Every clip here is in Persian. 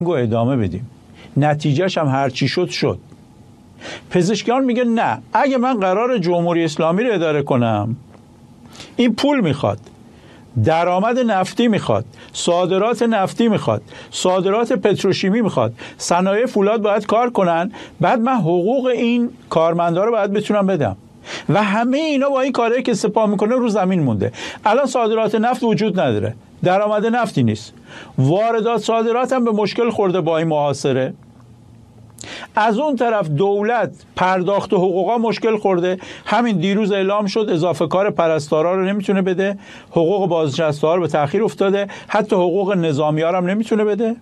ادامه بدیم، نتیجهش هم هرچی شد. پزشکیان میگه نه، اگه من قرار جمهوری اسلامی رو اداره کنم، این پول میخواد، درآمد نفتی میخواد، صادرات نفتی میخواد، صادرات پتروشیمی میخواد، صنایع فولاد باید کار کنن، بعد من حقوق این کارمندا رو باید بتونم بدم و همه اینا با این کاری که سپاه میکنه رو زمین مونده. الان صادرات نفت وجود نداره، درآمد نفتی نیست، واردات صادرات هم به مشکل خورده با این محاصره. از اون طرف دولت پرداخت حقوقا مشکل خورده، همین دیروز اعلام شد اضافه کار پرستارا رو نمیتونه بده، حقوق بازنشسته‌ها رو به تأخیر افتاده، حتی حقوق نظامی‌ها هم نمیتونه بده.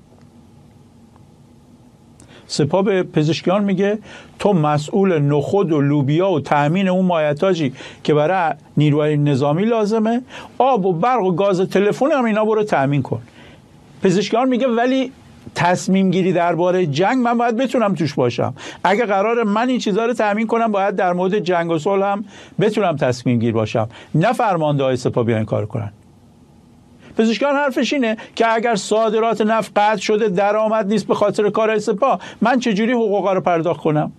سپاه به پزشکیان میگه تو مسئول نخود و لوبیا و تأمین اون مایحتاجی که برای نیروهای نظامی لازمه، آب و برق و گاز تلفن هم اینا برو تأمین کن. پزشکیان میگه ولی تصمیم گیری درباره جنگ من باید بتونم توش باشم. اگه قرار من این چیزا رو تأمین کنم، باید در مورد جنگ و صلح هم بتونم تصمیم گیر باشم، نه فرمانده‌های سپاه بیان کار کنن. پزشکیان حرفش اینه که اگر صادرات نفت قطع شده، درآمد نیست به خاطر کارهای سپاه، من چجوری حقوقا رو پرداخت کنم؟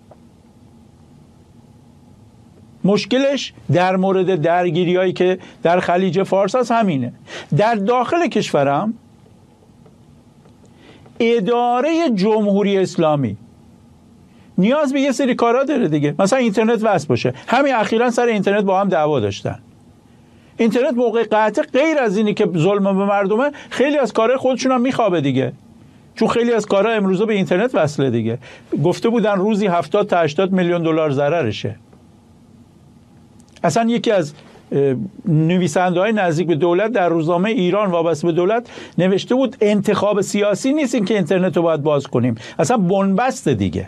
مشکلش در مورد درگیریایی که در خلیج فارس هست همینه. در داخل کشورم اداره جمهوری اسلامی نیاز به یه سری کارا داره دیگه، مثلا اینترنت وصل باشه. همین اخیراً سر اینترنت با هم دعوا داشتن. اینترنت موقع قطع غیر از اینی که ظلم به مردمه، خیلی از کارهای خودشون هم میخوابه دیگه، چون خیلی از کارها امروزه به اینترنت وصله دیگه. گفته بودن روزی 70 تا 80 میلیون دلار ضررشه. اصلا یکی از نویسنده‌های نزدیک به دولت در روزنامه ایران وابسته به دولت نوشته بود انتخاب سیاسی نیست این که اینترنت رو باید باز کنیم، اصلا بنبست دیگه.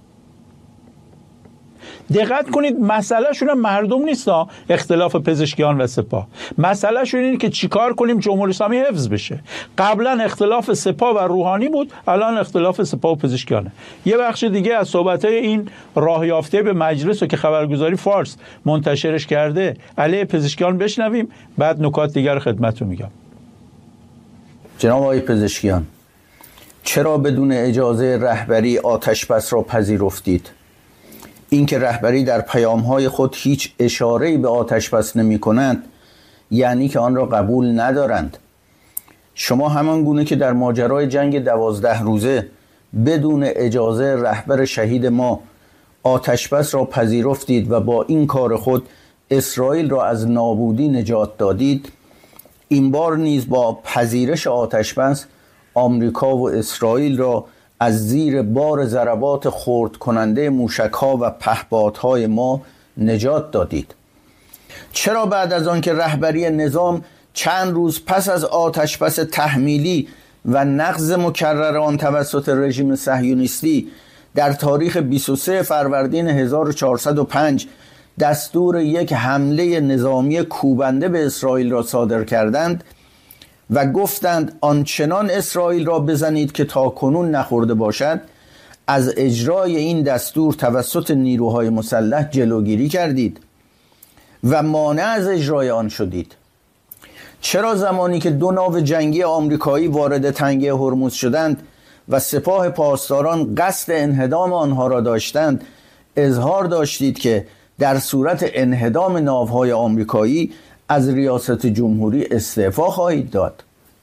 دقت کنید، مسئله شون مردم نیست، اختلاف پزشکیان و سپاه. مسئله شون اینه که چیکار کنیم جمهوری اسلامی حفظ بشه. قبلا اختلاف سپاه و روحانی بود، الان اختلاف سپاه و پزشکیانه. یه بخش دیگه از صحبت‌های این راه یافته به مجلس رو که خبرگزاری فارس منتشرش کرده علیه پزشکیان بشنویم، بعد نکات دیگر رو خدمتتون میگم. جناب آقای پزشکیان، چرا بدون اجازه رهبری آتش‌بس را پذیرفتید؟ اینکه رهبری در پیام‌های خود هیچ اشاره‌ای به آتش‌بس نمی‌کنند یعنی که آن را قبول ندارند. شما همان گونه که در ماجرای جنگ 12 روزه بدون اجازه رهبر شهید ما آتش‌بس را پذیرفتید و با این کار خود اسرائیل را از نابودی نجات دادید، این بار نیز با پذیرش آتش‌بس آمریکا و اسرائیل را از زیر بار ضربات خرد کننده موشک‌ها و پهپادهای ما نجات دادید. چرا بعد از آن که رهبری نظام چند روز پس از آتش‌بس تحمیلی و نقض مکرر آن توسط رژیم صهیونیستی در تاریخ 23 فروردین 1405 دستور یک حمله نظامی کوبنده به اسرائیل را صادر کردند و گفتند آنچنان اسرائیل را بزنید که تا کنون نخورده باشد، از اجرای این دستور توسط نیروهای مسلح جلوگیری کردید و مانع از اجرای آن شدید؟ چرا زمانی که 2 ناو جنگی آمریکایی وارد تنگه هرمز شدند و سپاه پاسداران قصد انهدام آنها را داشتند، اظهار داشتید که در صورت انهدام ناوهای آمریکایی از ریاست جمهوری استعفا خواهید داد؟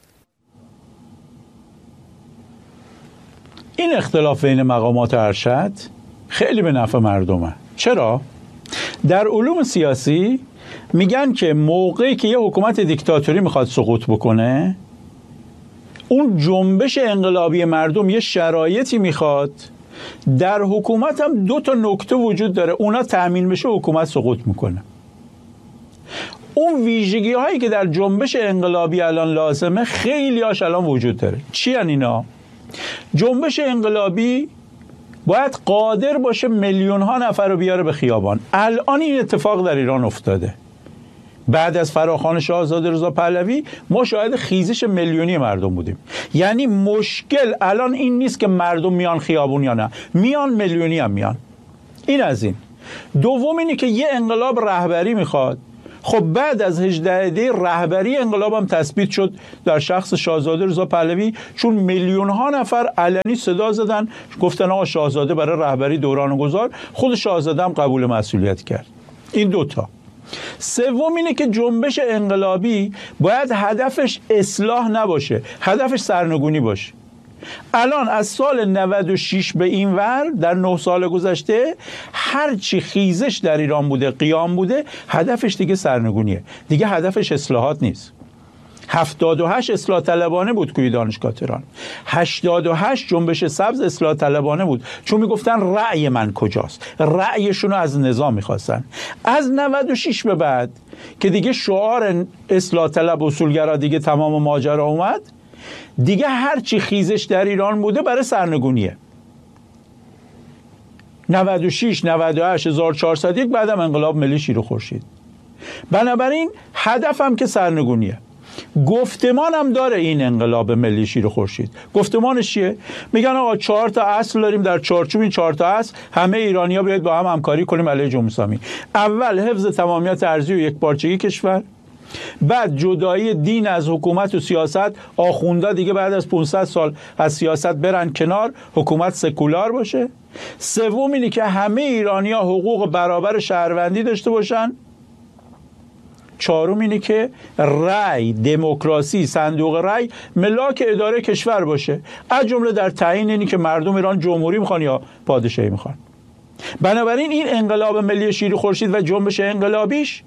این اختلاف بین مقامات ارشد خیلی به نفع مردمه. چرا؟ در علوم سیاسی میگن که موقعی که یه حکومت دیکتاتوری میخواد سقوط بکنه، اون جنبش انقلابی مردم یه شرایطی میخواد، در حکومت هم 2 تا نکته وجود داره، اونا تأمین بشه حکومت سقوط میکنه. اون ویژگی هایی که در جنبش انقلابی الان لازمه خیلی هاش الان وجود داره. چی ان اینا؟ جنبش انقلابی باید قادر باشه میلیون ها نفر رو بیاره به خیابان. الان این اتفاق در ایران افتاده. بعد از فراخوان شاهزاده رضا پهلوی ما شاهد خیزش میلیونی مردم بودیم. یعنی مشکل الان این نیست که مردم میان خیابون یا نه، میان میلیونی هم میان. این از این. دوم اینه که یه انقلاب رهبری میخواد، خب بعد از 18 دی رهبری انقلاب هم تثبیت شد در شخص شاهزاده رضا پهلوی، چون میلیون ها نفر علنی صدا زدن گفتن آقا شاهزاده برای رهبری دوران گذار، خود شاهزاده هم قبول مسئولیت کرد. این دوتا. سوم اینه که جنبش انقلابی باید هدفش اصلاح نباشه، هدفش سرنگونی باشه. الان از سال 96 به این ور در 9 سال گذشته هرچی خیزش در ایران بوده، قیام بوده، هدفش دیگه سرنگونیه، دیگه هدفش اصلاحات نیست. 78 اصلاح طلبانه بود توی دانشگاه تهران، 88 جنبش سبز اصلاح طلبانه بود، چون میگفتن رأی من کجاست، رأیشون رو از نظام میخواستن. از 96 به بعد که دیگه شعار اصلاح طلب اصولگرا دیگه تمام ماجرا اومد، دیگه هرچی خیزش در ایران بوده برای سرنگونیه. 96 98 1401 بعدم انقلاب ملی شیر و خورشید. بنابراین هدفم که سرنگونیه. گفتمانم داره این انقلاب ملی شیر و خورشید. گفتمانش چیه؟ میگن آقا 4 تا اصل داریم، در چارچوب این 4 تا اصل همه ایرانی‌ها بیاید با هم همکاری کنیم علیه جمهوری اسلامی. اول حفظ تمامیت ارضی و یکپارچگی کشور، بعد جدایی دین از حکومت و سیاست، آخوندا دیگه بعد از 500 سال از سیاست برن کنار، حکومت سکولار باشه. سوم اینه که همه ایرانی‌ها حقوق برابر شهروندی داشته باشن. چهارم اینه که رأی، دموکراسی، صندوق رأی ملاک اداره کشور باشه، از جمله در تعیین اینی که مردم ایران جمهوری میخوان یا پادشاهی میخوان. بنابراین این انقلاب ملی شیر و خورشید و جنبش انقلابیش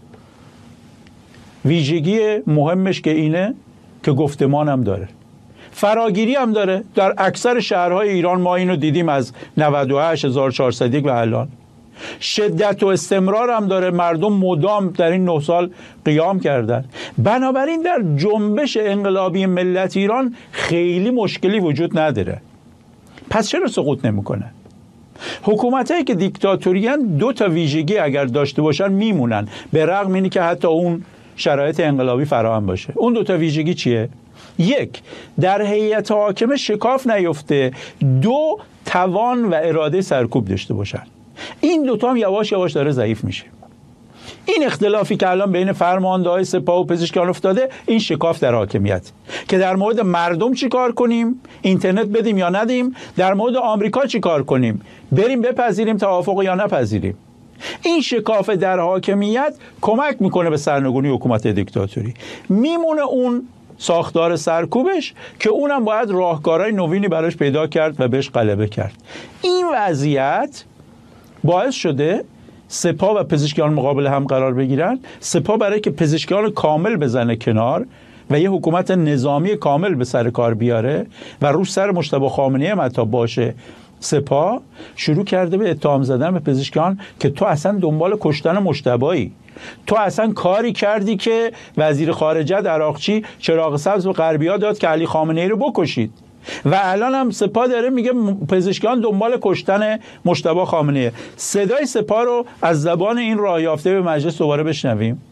ویژگی مهمش که اینه که گفتمان هم داره، فراگیری هم داره. در اکثر شهرهای ایران ما اینو دیدیم از 98 1401 و الان. شدت و استمرار هم داره، مردم مدام در این 9 سال قیام کردن. بنابراین در جنبش انقلابی ملت ایران خیلی مشکلی وجود نداره. پس چرا سقوط نمیکنه؟ حکومتایی که دیکتاتوریان 2 تا ویژگی اگر داشته باشن میمونن، به رغم اینی که حتی اون شرایط انقلابی فراهم باشه. اون 2 تا ویژگی چیه؟ 1، در هیئت حاکمه شکاف نیفته. 2، توان و اراده سرکوب داشته باشن. این 2 تا هم یواش یواش داره ضعیف میشه. این اختلافی که الان بین فرمانده‌های سپاه و پزشکیان افتاده، این شکاف در حاکمیت که در مورد مردم چی کار کنیم، اینترنت بدیم یا ندیم، در مورد آمریکا چی کار کنیم، بریم بپذیریم توافق یا نپذیریم. این شکاف در حاکمیت کمک میکنه به سرنگونی حکومت دیکتاتوری. میمونه اون ساختار سرکوبش که اونم باید راهکارهای نوینی براش پیدا کرد و بهش غلبه کرد. این وضعیت باعث شده سپاه و پزشکیان مقابل هم قرار بگیرن. سپاه برای که پزشکیان کامل بزنه کنار و یه حکومت نظامی کامل به سر کار بیاره و روش سر مجتبی خامنه‌ای هم حتی باشه، سپاه شروع کرده به اتهام زدن به پزشکیان که تو اصلا دنبال کشتن مجتبی، تو اصلا کاری کردی که وزیر خارجه عراقچی چراغ سبز به غربی‌ها داد که علی خامنه‌ای رو بکشید. و الان هم سپاه داره میگه پزشکیان دنبال کشتن مجتبی خامنه‌ای. صدای سپاه رو از زبان این راه یافته به مجلس دوباره بشنویم.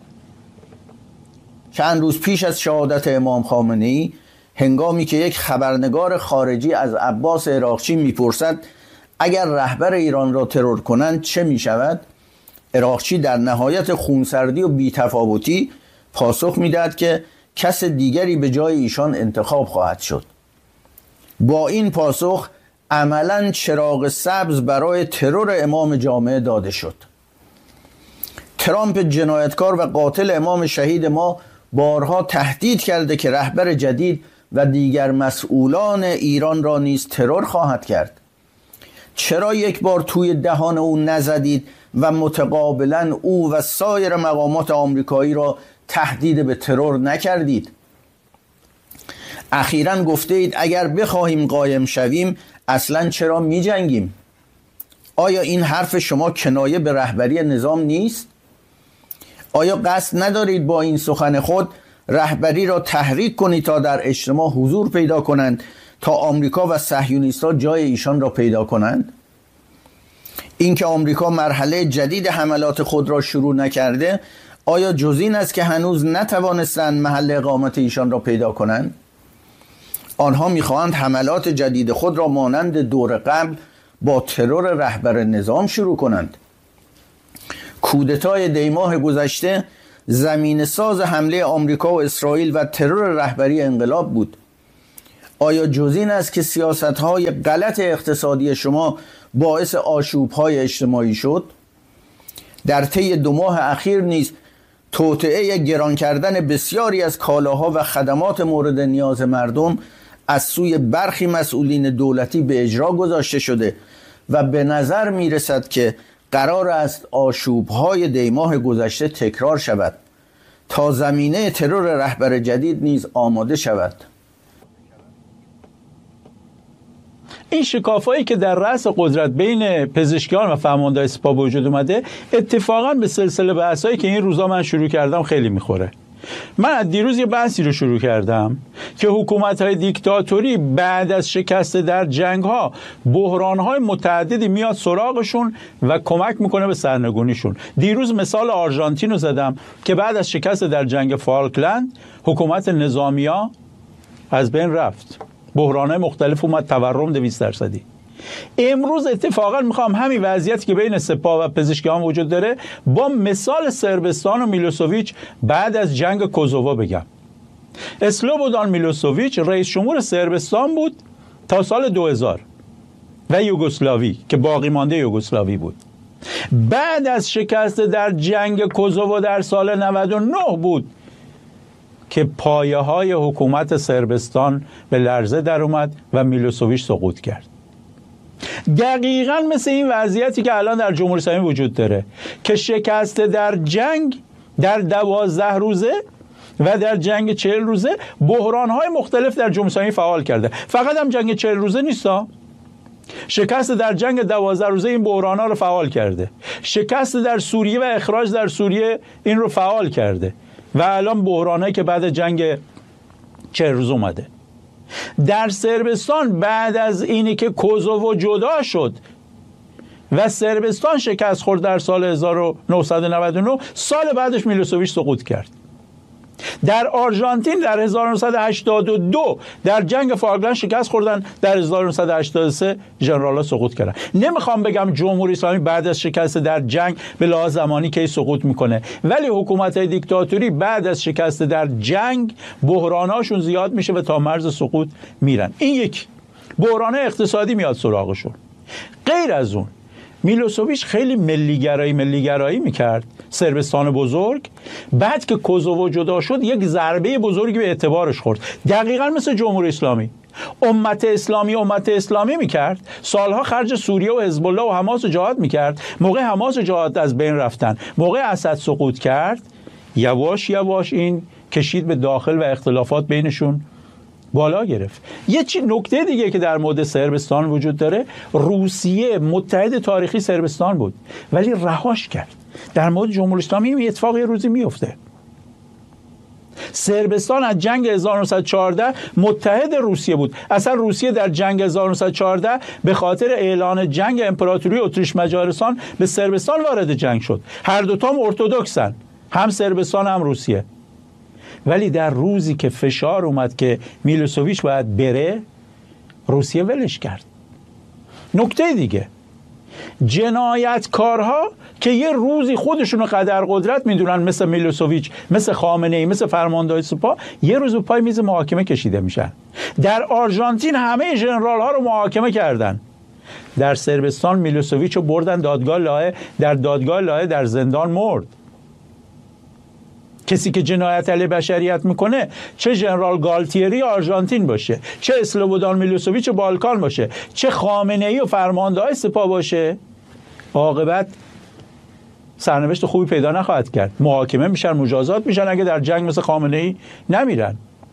چند روز پیش از شهادت امام خامنه‌ای، هنگامی که یک خبرنگار خارجی از عباس عراقچی میپرسد اگر رهبر ایران را ترور کنند چه میشود، عراقچی در نهایت خونسردی و بی‌تفاوتی پاسخ میدهد که کس دیگری به جای ایشان انتخاب خواهد شد. با این پاسخ عملاً چراغ سبز برای ترور امام جامعه داده شد. ترامپ جنایتکار و قاتل امام شهید ما بارها تهدید کرده که رهبر جدید و دیگر مسئولان ایران را نیز ترور خواهد کرد. چرا یک بار توی دهان او نزدید و متقابلاً او و سایر مقامات آمریکایی را تهدید به ترور نکردید؟ اخیراً گفته اید اگر بخواهیم قایم شویم اصلاً چرا می جنگیم؟ آیا این حرف شما کنایه به رهبری نظام نیست؟ آیا قصد ندارید با این سخن خود رهبری را تحریک کنید تا در اجتماع حضور پیدا کنند تا آمریکا و صهیونیست‌ها جای ایشان را پیدا کنند؟ اینکه آمریکا مرحله جدید حملات خود را شروع نکرده آیا جز این است که هنوز نتوانستند محل اقامت ایشان را پیدا کنند؟ آنها میخواهند حملات جدید خود را مانند دور قبل با ترور رهبر نظام شروع کنند. کودتای دی ماه گذشته زمین ساز حمله آمریکا و اسرائیل و ترور رهبری انقلاب بود. آیا جز این است که سیاست‌های غلط اقتصادی شما باعث آشوب‌های اجتماعی شد؟ در طی 2 ماه اخیر نیز توطئه گران کردن بسیاری از کالاها و خدمات مورد نیاز مردم از سوی برخی مسئولین دولتی به اجرا گذاشته شده و به نظر می رسد که قرار است آشوب‌های دیماه گذشته تکرار شود تا زمینه ترور رهبر جدید نیز آماده شود. این شکافایی که در رأس قدرت بین پزشکیان و فرماندهای سپاه به وجود اومده اتفاقا به سلسله بحثایی که این روزا من شروع کردم خیلی میخوره. من از دیروز یه بحثی رو شروع کردم که حکومت‌های دیکتاتوری بعد از شکست در جنگ‌ها بحران‌های متعددی میاد سراغشون و کمک میکنه به سرنگونیشون. دیروز مثال آرژانتین رو زدم که بعد از شکست در جنگ فالکلند حکومت نظامی‌ها از بین رفت، بحران‌های مختلف اومد، تورم 200%. امروز اتفاقا میخوام همین وضعیتی که بین سپاه و پزشکیان وجود داره با مثال صربستان و میلوسوویچ بعد از جنگ کوزوو بگم. اسلوبودان میلوسوویچ رئیس جمهور صربستان بود تا سال 2000 و یوگسلاوی که باقی مانده یوگسلاوی بود. بعد از شکست در جنگ کوزوو در سال 99 بود که پایه های حکومت صربستان به لرزه در اومد و میلوسوویچ سقوط کرد. دقیقاً مثل این وضعیتی که الان در جمهوری اسلامی وجود داره که شکست در جنگ در 12 روزه و در جنگ 40 روزه بحران‌های مختلف در جمهوری اسلامی فعال کرده. فقط هم جنگ 40 روزه نیستا، شکست در جنگ 12 روزه این بحران‌ها رو فعال کرده، شکست در سوریه و اخراج در سوریه این رو فعال کرده و الان بحرانایی که بعد جنگ 40 روز اومده. در صربستان بعد از اینی که کوزوو جدا شد و صربستان شکست خورد در سال 1999، سال بعدش میلوسوویچ سقوط کرد. در آرژانتین در 1982 در جنگ فالکلند شکست خوردن، در 1983 ژنرال‌ها سقوط کردن. نمیخوام بگم جمهوری اسلامی بعد از شکست در جنگ به لحاظ زمانی کی سقوط میکنه، ولی حکومت‌های دیکتاتوری بعد از شکست در جنگ بحراناشون زیاد میشه و تا مرز سقوط میرن. این یک بحران اقتصادی میاد سراغشون. غیر از اون میلوسوویچ خیلی ملیگرایی میکرد، صربستان بزرگ. بعد که کوزوو جدا شد یک ضربه بزرگی به اعتبارش خورد، دقیقاً مثل جمهوری اسلامی. امت اسلامی میکرد، سالها خرج سوریه و حزب الله و حماس جهاد میکرد. موقع حماس جهاد از بین رفتن، موقع اسد سقوط کرد، یواش یواش این کشید به داخل و اختلافات بینشون بالا گرفت. یه نکته دیگه که در مورد صربستان وجود داره، روسیه متحد تاریخی صربستان بود ولی رهاش کرد. در مورد جمهوری اسلامی این اتفاق یه روزی میفته. صربستان از جنگ 1914 متحد روسیه بود. اصلا روسیه در جنگ 1914 به خاطر اعلان جنگ امپراتوری اتریش مجارستان به صربستان وارد جنگ شد. هر دوتا هم ارتدوکسن، هم صربستان هم روسیه. ولی در روزی که فشار اومد که میلوسوویچ باید بره، روسیه ولش کرد. نکته دیگه، جنایتکارها که یه روزی خودشونو قدر قدرت میدونن، مثل میلوسوویچ، مثل خامنه‌ای، مثل فرماندهای سپاه، یه روز پای میز محاکمه کشیده میشن. در آرژانتین همه ژنرال ها رو محاکمه کردن. در صربستان میلوسوویچ رو بردن دادگاه لاهه، در دادگاه لاهه در زندان مرد. کسی که جنایت علیه بشریت میکنه، چه ژنرال گالتیری آرژانتین باشه، چه اسلوبودان میلوسوویچ بالکان باشه، چه خامنه‌ای و فرماندهای سپاه باشه، عاقبت سرنوشت خوبی پیدا نخواهد کرد. محاکمه میشن، مجازات میشن، اگه در جنگ مثل خامنه‌ای نمیرن.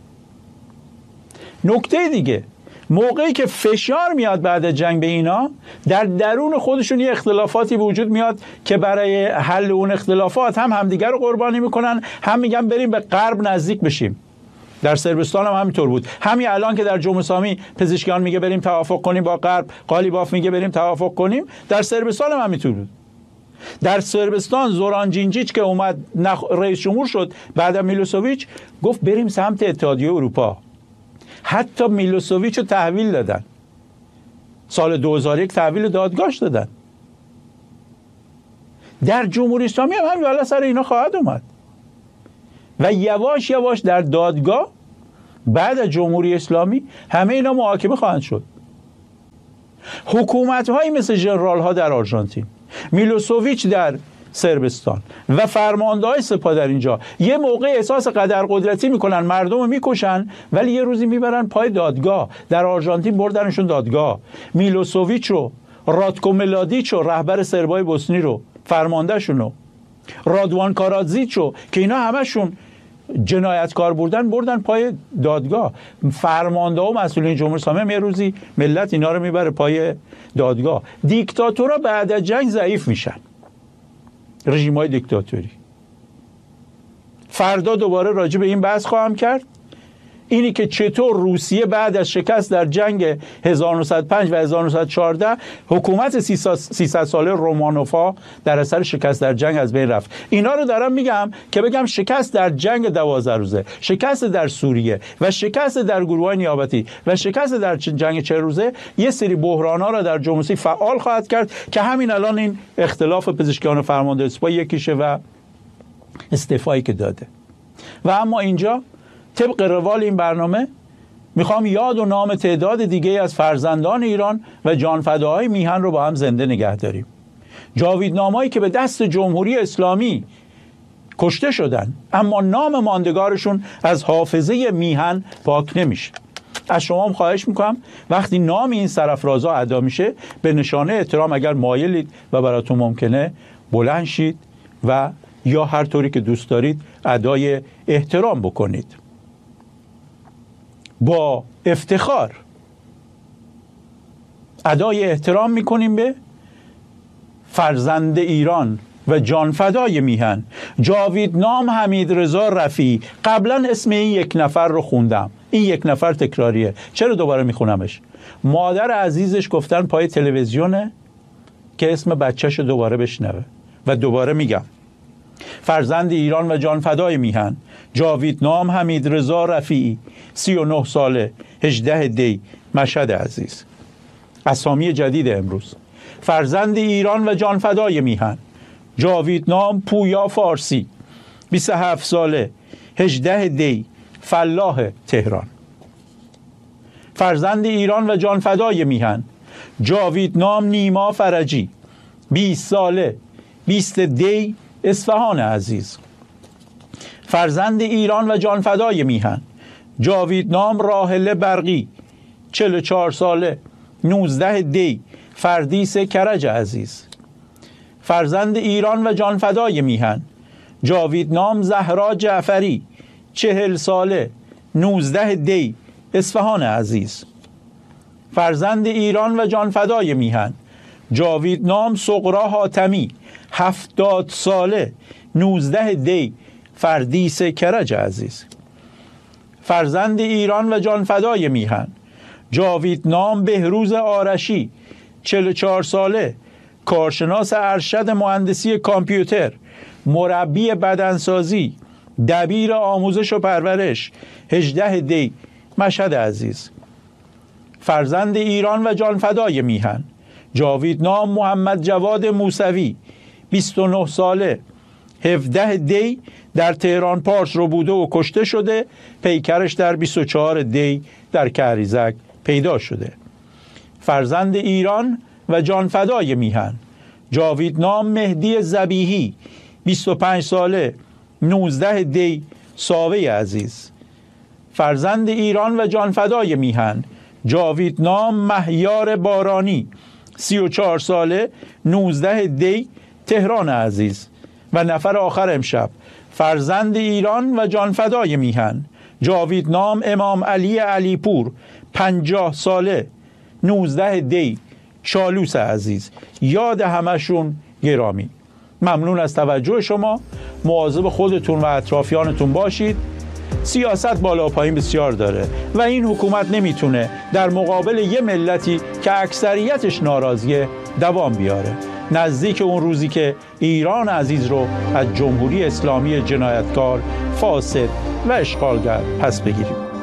نکته دیگه، موقعی که فشار میاد بعد جنگ به اینا، در درون خودشون یه اختلافاتی وجود میاد که برای حل اون اختلافات هم همدیگر رو قربانی میکنن، هم میگن بریم به غرب نزدیک بشیم. در صربستان هم همینطور بود. همین الان که در جمهوری اسلامی پزشکیان میگه بریم توافق کنیم با غرب، قالیباف میگه بریم توافق کنیم، در صربستان هم همینطور بود. در صربستان زوران جینجیچ که اومد رئیس جمهور شد بعد از میلوسوویچ، گفت بریم سمت اتحادیه اروپا. حتی میلوسوویچ رو تحویل دادن. سال 2001 تحویل دادگاهش دادن. در جمهوری اسلامی هم همین حالا سر اینا خواهد اومد. و یواش یواش در دادگاه بعد از جمهوری اسلامی همه اینا محاکمه خواهند شد. حکومت‌هایی مثل ژنرال‌ها در آرژانتین، میلوسوویچ در صربستان و فرمانده‌های سپاه در اینجا یه موقع احساس قدرتی میکنن، مردم رو میکشن، ولی یه روزی میبرن پای دادگاه. در آرژانتین بردنشون دادگاه. میلوسوویچ رو، راتکو ملادیچ رو، رهبر سربای بوسنی رو، فرماندهشون رو، رادوان کارادزیچ رو، که اینا همشون جنایتکار بردن پای دادگاه. فرمانده و مسئولین جمهوری اسلامی یه روزی ملت اینا رو میبره پای دادگاه. دیکتاتورها بعد از جنگ ضعیف میشن، رژیم‌های دیکتاتوری. فردا دوباره راجع به این بحث خواهم کرد، اینی که چطور روسیه بعد از شکست در جنگ 1905 و 1914 حکومت 300 ساله رومانوفا در اثر شکست در جنگ از بین رفت. اینا رو دارم میگم که بگم شکست در جنگ 12 روزه، شکست در سوریه و شکست در گروه‌های نیابتی و شکست در جنگ 40 روزه یه سری بحران‌ها را در جمهوری فعال خواهد کرد که همین الان این اختلاف پزشکیان و فرمانده سپاه یکیشه و استعفایی که داده. و اما اینجا طبق روال این برنامه میخوام یاد و نام تعداد دیگه از فرزندان ایران و جانفداهای میهن رو با هم زنده نگه داریم. جاویدنامه‌ای که به دست جمهوری اسلامی کشته شدن اما نام ماندگارشون از حافظه میهن پاک نمیشه. از شما هم خواهش میکنم وقتی نام این سرافرازا ادا میشه به نشانه احترام اگر مایلید و براتون ممکنه بلند شید و یا هر طوری که دوست دارید ادای احترام بکنید. با افتخار ادای احترام میکنیم به فرزند ایران و جانفدای میهن جاویدنام حمیدرضا رفیعی. قبلا اسم این یک نفر رو خوندم، این یک نفر تکراریه، چرا دوباره میخونمش؟ مادر عزیزش گفتن پای تلویزیونه که اسم بچهش دوباره بشنوه و دوباره میگم. فرزند ایران و جانفدای میهن جاویدنام حمیدرضا رفیعی، 39 ساله، 18 دی، مشهد عزیز. اسامی جدید امروز: فرزند ایران و جانفدای میهن جاویدنام پویا فارسی، 27 ساله، 18 دی، فلاح تهران. فرزند ایران و جانفدای میهن جاویدنام نیما فرجی، 20 ساله، 20 دی، اصفهان عزیز. فرزند ایران و جانفدای میهن جاویدنام راحله برقی، 44 ساله، 19 دی، فردیس کرج عزیز. فرزند ایران و جانفدای میهن جاویدنام زهرا جعفری، 40 ساله، 19 دی، اصفهان عزیز. فرزند ایران و جانفدای میهن جاویدنام صغرا حاتمی، 70 ساله، 19 دی، فردیس کرج عزیز. فرزند ایران و جانفدای میهن جاویدنام بهروز آرشی، 44 ساله، کارشناس ارشد مهندسی کامپیوتر، مربی بدنسازی، دبیر آموزش و پرورش، 18 دی، مشهد عزیز. فرزند ایران و جانفدای میهن جاویدنام محمد جواد موسوی، 29 ساله، 17 دی، در تهران پارس رو بوده و کشته شده. پیکرش در 24 دی در کهریزک پیدا شده. فرزند ایران و جانفدای میهن جاویدنام مهدی ذبیحی، 25 ساله، 19 دی، ساوه عزیز. فرزند ایران و جانفدای میهن جاویدنام مهیار بارانی، 34 ساله، 19 دی، تهران عزیز. و نفر آخر امشب فرزند ایران و جانفدای میهن جاویدنام امام علی علیپور، 50 ساله، 19 دی، چالوس عزیز. یاد همشون گرامی. ممنون از توجه شما. مواظب خودتون و اطرافیانتون باشید. سیاست بالا و پایین بسیار داره و این حکومت نمیتونه در مقابل یه ملتی که اکثریتش ناراضیه دوام بیاره. نزدیک اون روزی که ایران عزیز رو از جمهوری اسلامی جنایتکار، فاسد و اشغالگر پس بگیریم.